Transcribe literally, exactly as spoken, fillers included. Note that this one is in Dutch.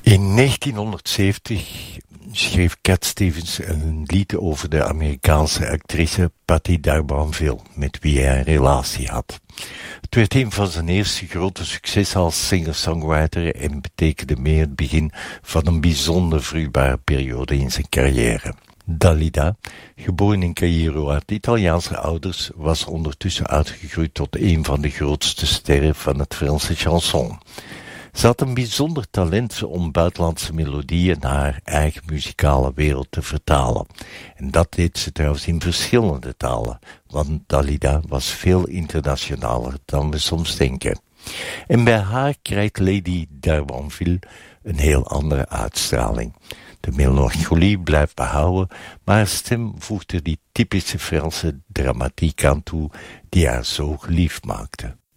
In negentienhonderdzeventig schreef Cat Stevens een lied over de Amerikaanse actrice Patti d'Arbanville, met wie hij een relatie had. Het werd een van zijn eerste grote successen als singer-songwriter en betekende meer het begin van een bijzonder vruchtbare periode in zijn carrière. Dalida, geboren in Caïro uit Italiaanse ouders, was ondertussen uitgegroeid tot een van de grootste sterren van het Franse chanson. Ze had een bijzonder talent om buitenlandse melodieën naar haar eigen muzikale wereld te vertalen. En dat deed ze trouwens in verschillende talen, want Dalida was veel internationaler dan we soms denken. En bij haar krijgt Lady d'Arbanville een heel andere uitstraling. De melancholie blijft behouden, maar haar stem voegt er die typische Franse dramatiek aan toe die haar zo geliefd maakte.